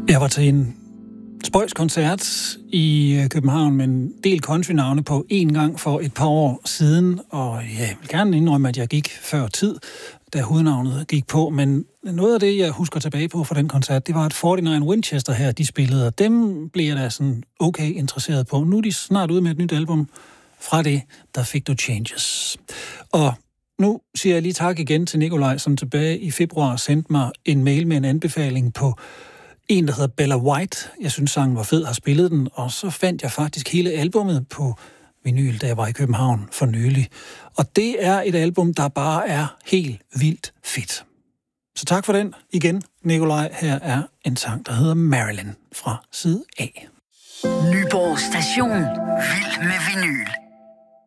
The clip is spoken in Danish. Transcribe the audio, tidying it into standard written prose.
Jeg var til en spøjskoncert i København med en del countrynavne på en gang for et par år siden, og jeg vil gerne indrømme, at jeg gik før tid, da hovednavnet gik på, men noget af det, jeg husker tilbage på fra den koncert, det var, at 49 Winchester her, de spillede, og dem blev jeg da sådan okay interesseret på. Nu er de snart ude med et nyt album. Fra det, der fik du Changes. Og nu siger jeg lige tak igen til Nikolaj, som tilbage i februar sendte mig en mail med en anbefaling på en, der hedder Bella White. Jeg synes, sangen var fed, har spillet den, og så fandt jeg faktisk hele albummet på vinyl, da jeg var i København for nylig. Og det er et album, der bare er helt vildt fedt. Så tak for den igen, Nikolaj. Her er en sang, der hedder Marilyn fra side A. Nyborg Station. Vild med vinyl.